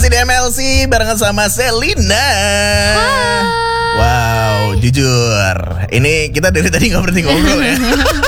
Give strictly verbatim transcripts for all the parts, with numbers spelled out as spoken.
masih di M L C barengan sama Selina. Hai. Wow, jujur, ini kita dari tadi nggak berhenti ngobrol ya.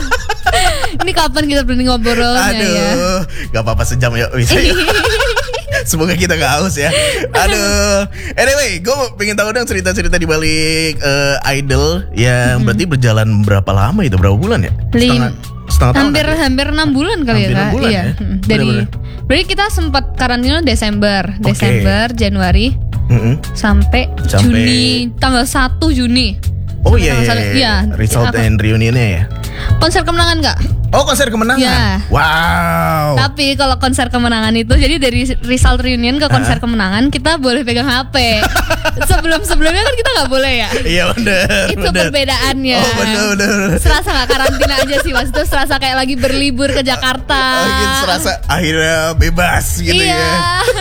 Ini kapan kita berhenti ngobrolnya Aduh, ya? gak apa-apa sejam ya bisa ya. Semoga kita gak haus ya. Aduh. Anyway, gue pengen tahu dong cerita-cerita di balik uh, Idol yang hmm. berarti berjalan berapa lama itu? Berapa bulan ya? Setengah, setengah tahun. Hampir ya? hampir enam bulan kali hampir ya, Kak. Bulan, iya. Ya? Dari berarti kita sempat karantina Desember, okay. Desember, Januari, mm-hmm. sampai, sampai Juni, tanggal satu Juni. Oh iya, iya, iya. Result and reunionnya ya. Konser kemenangan gak? Oh, konser kemenangan. Ya. Wow. Tapi kalau konser kemenangan itu, jadi dari result reunion ke konser uh-huh. kemenangan kita boleh pegang H P. Sebelum-sebelumnya kan kita nggak boleh ya. Iya benar. Itu bener. Perbedaannya. Oh benar benar. Serasa nggak karantina aja sih, Mas. Itu serasa kayak lagi berlibur ke Jakarta. Oh, gitu, serasa akhirnya bebas gitu iya. ya.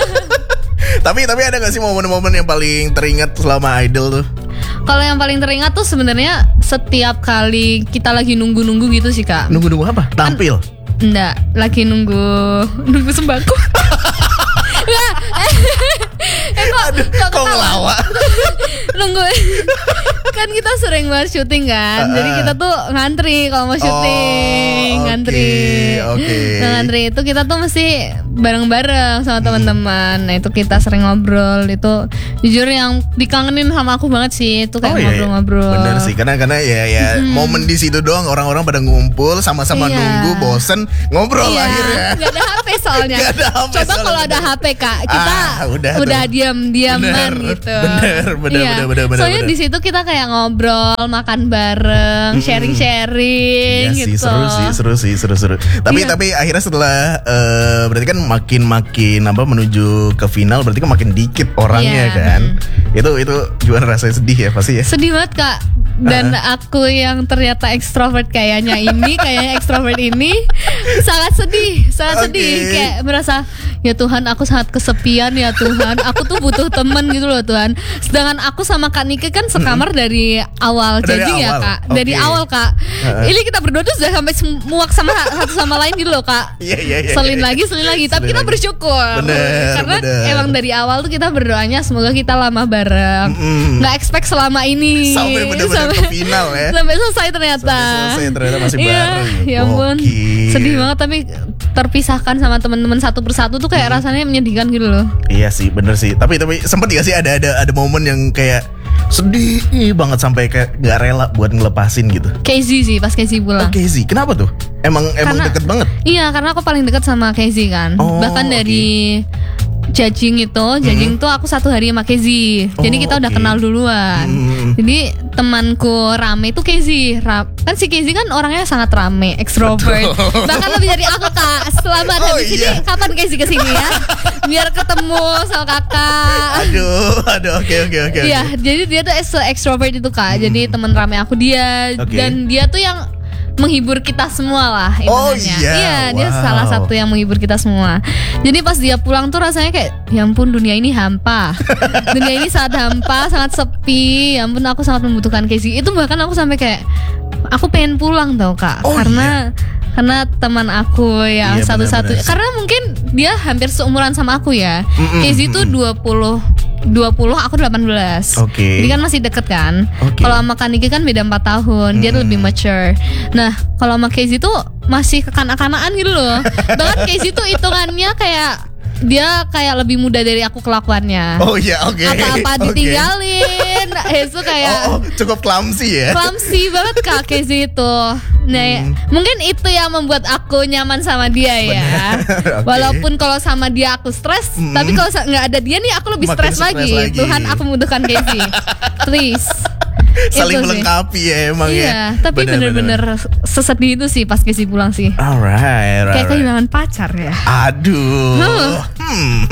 Tapi tapi ada gak sih momen-momen yang paling teringat selama Idol tuh? Kalau yang paling teringat tuh sebenarnya setiap kali kita lagi nunggu-nunggu gitu sih, Kak. Nunggu-nunggu apa? Tampil? Kan, enggak, lagi nunggu nunggu sembako. Enggak. Eh kok Aduh, kok, kok ngelawak? Nunggu. Kan kita sering banget syuting kan. Uh, Jadi kita tuh ngantri kalau mau syuting, oh, ngantri. Oke. Okay. Nah, ngantri itu kita tuh mesti bareng-bareng sama teman-teman. Nah, itu kita sering ngobrol. Itu jujur yang dikangenin sama aku banget sih. Itu kayak oh, ngobrol-ngobrol. Iya, iya. Bener sih, karena karena ya ya hmm. momen di situ doang orang-orang pada ngumpul sama-sama iya. nunggu, bosen, ngobrol iya. akhirnya. Gak ada H P soalnya. Gak ada H P. Coba kalau ada H P, Kak, kita ah, udah, udah diam-diaman gitu. Bener, bener, iya. bener, bener, bener. Soalnya di situ kita kayak ngobrol, makan bareng, hmm. sharing-sharing iya gitu. Sih, seru sih, seru sih, seru-seru. Tapi iya. tapi akhirnya setelah uh, berarti kan makin-makin apa menuju ke final, berarti kan makin dikit orangnya iya. kan. Hmm. Itu itu gimana rasanya, sedih ya pasti ya? Sedih banget, Kak. Dan uh-huh. aku yang ternyata ekstrovert kayaknya ini, kayaknya ekstrovert ini sangat sedih, sangat okay. sedih. Kayak merasa, ya Tuhan, aku sangat kesepian ya Tuhan. Aku tuh butuh temen gitu loh Tuhan. Sedangkan aku sama Kak Nike kan sekamar hmm. dari awal judging ya Kak. Okay. Dari awal Kak. Uh-huh. Ini kita berdua tuh sudah sampai muak sama satu sama lain gitu loh Kak. Iya iya iya. Selin lagi, selin lagi. Tapi kita bersyukur. Bener, karena bener. emang dari awal tuh kita berdoanya semoga kita lama bareng. Mm-hmm. Nggak expect selama ini. Sampai benar-benar ke final ya. Sampai selesai ternyata. Sampai selesai ternyata masih iya, bareng. Ya ampun. Okay. Sedih banget tapi terpisahkan sama teman-teman satu persatu tuh kayak hmm. rasanya menyedihkan gitu loh. Iya sih, bener sih. Tapi tapi sempat gak sih ada ada ada momen yang kayak sedih banget sampai kayak gak rela buat ngelepasin gitu? Casey sih, pas Casey pulang. Oh, Casey, kenapa tuh? Emang emang karena, deket banget? Iya, karena aku paling deket sama Casey kan. Oh, bahkan dari okay. judging itu, judging hmm. tuh aku satu hari sama Casey. Jadi oh, kita udah okay. kenal duluan. Hmm. Jadi temanku rame itu Casey. Ra- kan si Casey kan orangnya sangat rame, extrovert. Bahkan lebih dari aku Kak. Selamat oh, habis iya. ini kapan Casey kesini ya? Biar ketemu sama kakak. Aduh, aduh, oke oke oke. Iya, jadi dia tuh extrovert itu Kak. Hmm. Jadi teman rame aku dia okay. dan dia tuh yang menghibur kita semua lah oh iya, iya wow. Dia salah satu yang menghibur kita semua. Jadi pas dia pulang tuh rasanya kayak, ya ampun dunia ini hampa. Dunia ini sangat hampa, sangat sepi. Ya ampun aku sangat membutuhkan Casey. Itu bahkan aku sampai kayak, aku pengen pulang tau Kak. oh, Karena iya. Karena teman aku yang iya, satu-satu bener-bener. Karena mungkin dia hampir seumuran sama aku ya. Mm-mm, Casey tuh dua puluh dua puluh, aku delapan belas. Okay. Jadi kan masih deket kan. Okay. Kalau sama Kak Niki kan beda empat tahun. Dia tuh lebih mature. Nah, kalau sama Casey tuh masih kekanak-kanakan gitu loh. Bahkan Casey tuh hitungannya kayak dia kayak lebih muda dari aku kelakuannya. Oh iya, oke. Okay. Apa-apa ditinggalin. Okay. Itu kayak oh, oh, cukup clumsy ya. Clumsy banget Kak Casey itu. Nah, hmm. mungkin itu yang membuat aku nyaman sama dia ya. Okay. Walaupun kalau sama dia aku stres, hmm. tapi kalau nggak ada dia nih aku lebih stres lagi. lagi. Tuhan, aku membutuhkan Casey. Please. Saling melengkapi ya emang iya, ya. Iya, tapi bener-bener sesedih itu sih pas Casey pulang sih. Alright, alright. Kayak kehilangan pacar ya. Aduh. Hmm.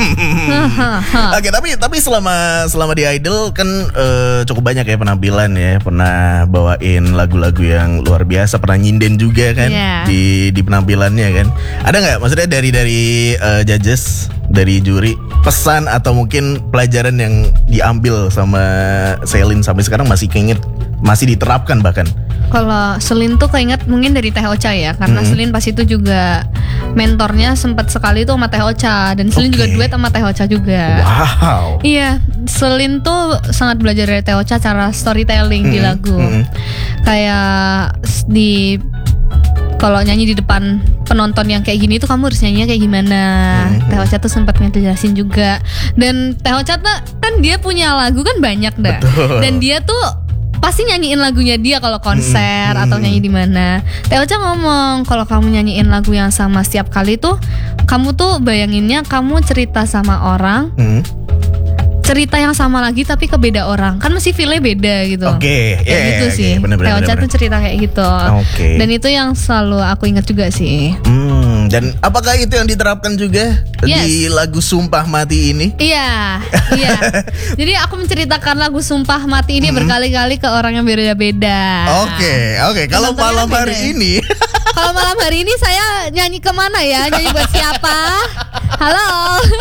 Oke, okay, tapi tapi selama selama di Idol kan uh, cukup banyak ya penampilan ya. Pernah bawain lagu-lagu yang luar biasa, pernah nyinden juga kan yeah. di di penampilannya kan. Ada nggak maksudnya dari dari uh, judges, dari juri, pesan atau mungkin pelajaran yang diambil sama Selin sampai sekarang masih keinget, masih diterapkan bahkan kalau Selin tuh keinget mungkin dari Teh Ocha ya, karena Hmm. Selin pas itu juga mentornya sempat sekali tuh sama Teh Ocha, dan Selin Oke. juga duet sama Teh Ocha juga. Wow. Iya, Selin tuh sangat belajar dari Teh Ocha cara storytelling di Mm-mm, lagu. mm-mm. Kayak s- di kalau nyanyi di depan penonton yang kayak gini tuh kamu harus nyanyinya kayak gimana. Mm-hmm. Teh Ocha tuh sempat ngejelasin juga. Dan Teh Ocha tuh kan dia punya lagu kan banyak dah. Betul. Dan dia tuh pasti nyanyiin lagunya dia kalau konser Mm-hmm. atau nyanyi di mana. Teh Ocha ngomong kalau kamu nyanyiin lagu yang sama setiap kali tuh kamu tuh bayanginnya kamu cerita sama orang, Hmm. cerita yang sama lagi tapi ke beda orang, kan mesti feel-nya beda gitu. Oke, Kayak iya, gitu iya, sih. oke, bener-bener, Teh Ocha bener-bener. tuh cerita kayak gitu. Oke. Dan itu yang selalu aku ingat juga sih. Hmm, dan apakah itu yang diterapkan juga di Yes. lagu Sumpah Mati ini? Iya, iya. Jadi aku menceritakan lagu Sumpah Mati ini berkali-kali ke orang yang beda-beda. Oke, oke. Kalau Penontonnya malam beda. hari ini, Kalau malam hari ini saya nyanyi kemana ya? Nyanyi buat siapa? Halo.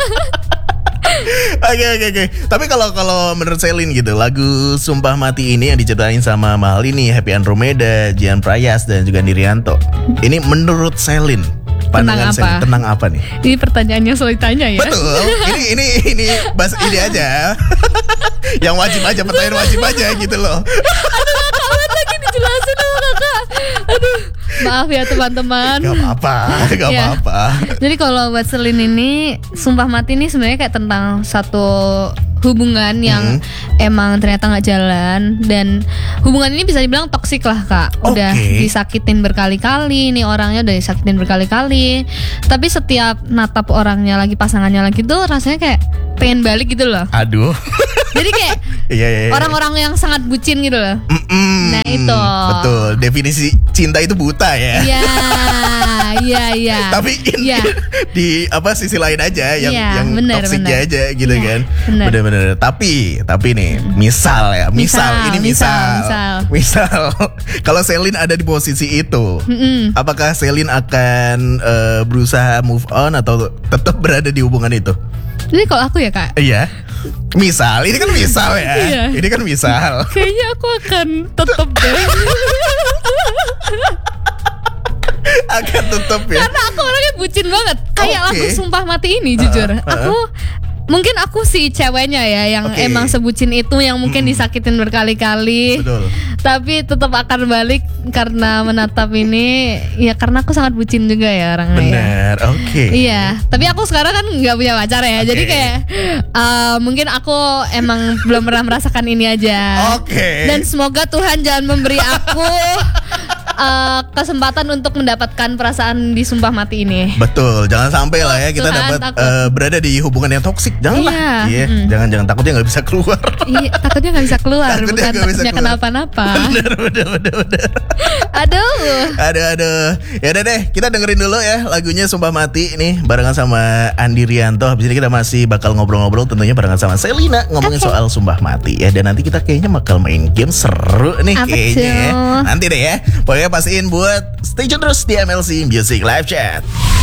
oke, oke, oke. Tapi kalau kalau menurut Selin gitu, lagu Sumpah Mati ini yang diciptain sama Mahal ini, Happy Andromeda, Jian Prayas dan juga Nirianto. Ini menurut Selin, pandangan Tentang Selin apa? tentang apa nih? Ini pertanyaan yang selalu ditanya ya. Betul. Ini ini ini bahas ini aja. Yang wajib aja, pertanyaan wajib aja gitu loh. Kawan lagi dijelasin sama kakak. Aduh, maaf ya teman-teman. Gak apa-apa, gak Iya. apa-apa. Jadi kalau buat Selin ini Sumpah Mati ini sebenarnya kayak tentang satu hubungan yang emang ternyata nggak jalan, dan hubungan ini bisa dibilang toksik lah kak. Udah Oke. disakitin berkali-kali, nih orangnya udah disakitin berkali-kali. Tapi setiap natap orangnya lagi, pasangannya lagi tuh rasanya kayak pengen balik gitu loh. Aduh. Jadi kayak Iya, iya, iya. orang-orang yang sangat bucin gitu loh. Mm-mm. Nah, itu. Betul. Definisi cinta itu buta ya. Iya, iya, iya. Tapi in- Iya. di apa sisi lain aja yang Iya, yang bener, toksiknya bener. aja gitu Iya, kan. bener. Bener-bener. Tapi tapi nih misal ya, misal, Misal, ini misal, misal. misal. Misal, kalau Selin ada di posisi itu, Mm-mm. apakah Selin akan eh, berusaha move on atau tetap berada di hubungan itu? Jadi kalau aku ya kak, Iya. Misal, ini kan misal ya. Iya. Ini kan misal. kayaknya aku akan tetap deh. Akan tetap ya. Karena aku orangnya bucin banget. Kayak Oke. lagu Sumpah Mati ini jujur. Uh, uh, Aku mungkin aku si ceweknya ya yang Oke. emang sebucin itu, yang mungkin disakitin berkali-kali. Betul. Tapi tetap akan balik karena menatap ini, ya karena aku sangat bucin juga ya orangnya. ya. Benar. Oke. Iya, tapi aku sekarang kan nggak punya pacar ya, Oke. jadi kayak uh, mungkin aku emang belum pernah merasakan ini aja. Oke. Dan semoga Tuhan jangan memberi aku uh, kesempatan untuk mendapatkan perasaan di Sumpah Mati ini. Betul, jangan sampai lah ya kita Tuhan, dapat takut. eh, berada di hubungan yang toksik. Janganlah. Iya, Iya, mm. jangan-jangan takutnya nggak bisa keluar. Iya, takutnya nggak bisa keluar, Takutnya bukan nggak bisa takutnya keluar. kenapa-napa. bener, bener, bener, bener. Aduh. Aduh, aduh. Ya udah deh, kita dengerin dulu ya lagunya Sumpah Mati nih barengan sama Andi Rianto. Habis ini kita masih bakal ngobrol-ngobrol tentunya barengan sama Selina ngomongin Oke. soal Sumpah Mati ya. Dan nanti kita kayaknya bakal main game seru nih Apa kayaknya ya. tuh? Nanti deh ya. Pokoknya pastiin buat stay tune terus di M L C Music Live Chat.